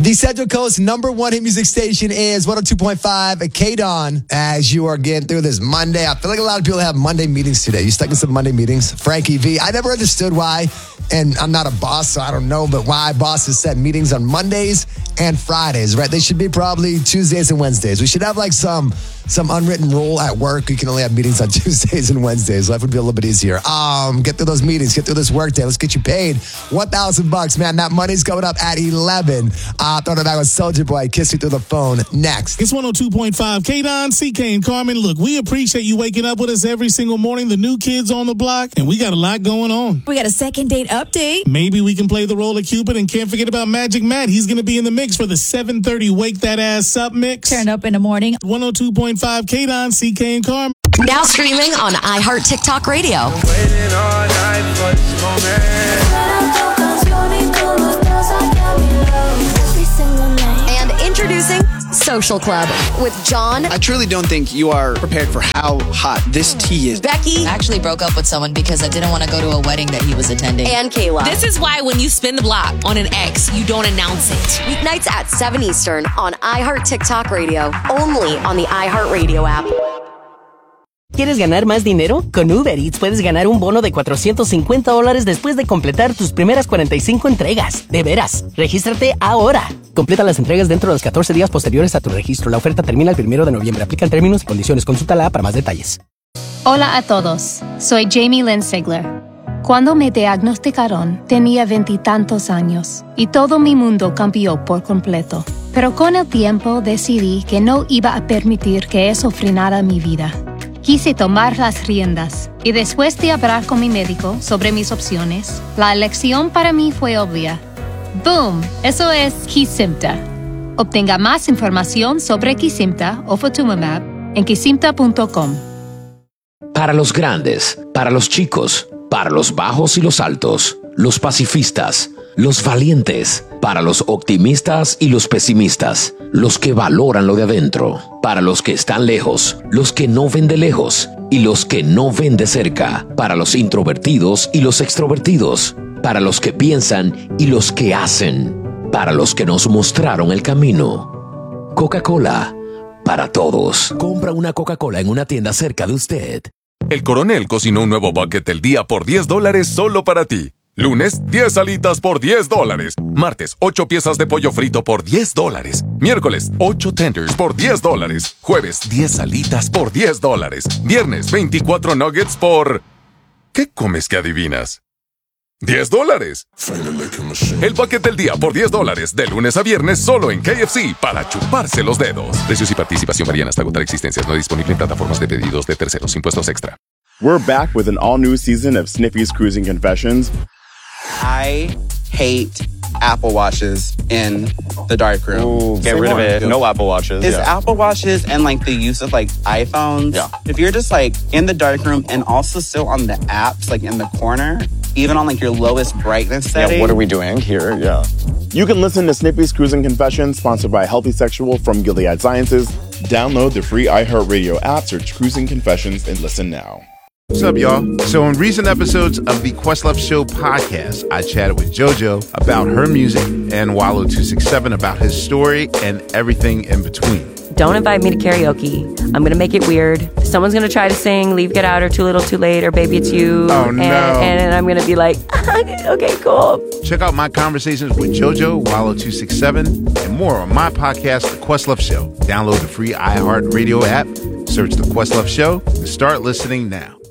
The Central Coast #1 hit music station is 102.5 K-Dawn. As you are getting through this Monday, I feel like a lot of people have Monday meetings today. You stuck in some Monday meetings? Frankie V, I never understood why, and I'm not a boss, so I don't know, but why bosses set meetings on Mondays and Fridays, right? They should be probably Tuesdays and Wednesdays. We should have like some unwritten rule at work. We can only have meetings on Tuesdays and Wednesdays. Life would be a little bit easier. Get through those meetings. Get through this work day. Let's get you paid. $1,000, man. That money's coming up at 11. Throwing it back with Soulja Boy. Kiss me through the phone. Next. It's 102.5 K-Dawn, CK, and Carmen. Look, we appreciate you waking up with us every single morning. The new kids on the block, and we got a lot going on. We got a second date update. Maybe we can play the role of Cupid, and can't forget about Magic Matt. He's going to be in the mix for the 7:30 Wake That Ass Up mix. Turn up in the morning. 102.5 K-Dawn, CK, and Carmen. Now streaming on iHeart TikTok Radio. Waiting all night for this moment. And introducing Social Club with John. I truly don't think you are prepared for how hot this tea is. Becky. I actually broke up with someone because I didn't want to go to a wedding that he was attending. And Kayla. This is why when you spin the block on an ex, you don't announce it. Weeknights at 7 Eastern on iHeart TikTok Radio. Only on the iHeart Radio app. ¿Quieres ganar más dinero? Con Uber Eats puedes ganar un bono de $450 después de completar tus primeras 45 entregas. De veras, regístrate ahora. Completa las entregas dentro de los 14 días posteriores a tu registro. La oferta termina el 1 de noviembre. Aplican términos y condiciones. Consúltala para más detalles. Hola a todos. Soy Jamie Lynn Sigler. Cuando me diagnosticaron, tenía 20 y tantos años y todo mi mundo cambió por completo. Pero con el tiempo decidí que no iba a permitir que eso frenara mi vida. Quise tomar las riendas y después de hablar con mi médico sobre mis opciones, la elección para mí fue obvia. ¡Boom! Eso es Kesimpta. Obtenga más información sobre Kesimpta o Ofatumumab en kesimpta.com. Para los grandes, para los chicos, para los bajos y los altos, los pacifistas, los valientes, para los optimistas y los pesimistas, los que valoran lo de adentro, para los que están lejos, los que no ven de lejos y los que no ven de cerca, para los introvertidos y los extrovertidos, para los que piensan y los que hacen, para los que nos mostraron el camino. Coca-Cola, para todos. Compra una Coca-Cola en una tienda cerca de usted. El Coronel cocinó un nuevo bucket del día por $10 solo para ti. Lunes, 10 alitas por $10. Martes, 8 piezas de pollo frito por $10. Miércoles, 8 tenders por $10. Jueves, 10 alitas por $10. Viernes, 24 nuggets por... ¿Qué comes que adivinas? $10. El bucket del día por $10. De lunes a viernes solo en KFC para chuparse los dedos. Precios y participación varían hasta agotar existencias. No disponible en plataformas de pedidos de terceros. Impuestos extra. We're back with an all-new season of Sniffy's Cruising Confessions. I hate Apple Watches in the darkroom. Ooh, get rid of it. No Apple Watches. It's Apple Watches and like the use of like iPhones. Yeah. If you're just like in the darkroom and also still on the apps, like in the corner, even on like your lowest brightness setting. Yeah, what are we doing here? Yeah. You can listen to Sniffy's Cruising Confessions, sponsored by Healthy Sexual from Gilead Sciences. Download the free iHeartRadio app, search Cruising Confessions, and listen now. What's up, y'all? So in recent episodes of the Questlove Show podcast, I chatted with JoJo about her music and Wallow267 about his story and everything in between. Don't invite me to karaoke. I'm going to make it weird. Someone's going to try to sing Leave, Get Out, or Too Little, Too Late, or Baby It's You. Oh, no. And I'm going to be like, okay, cool. Check out my conversations with JoJo, Wallow267, and more on my podcast, The Questlove Show. Download the free iHeartRadio app, search The Questlove Show, and start listening now.